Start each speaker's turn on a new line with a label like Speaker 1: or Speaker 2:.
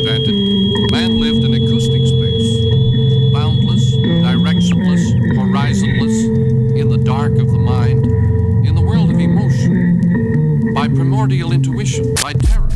Speaker 1: invented, man lived in acoustic space, boundless, directionless, horizonless, in the dark of the mind, in the world of emotion, by primordial intuition, by terror.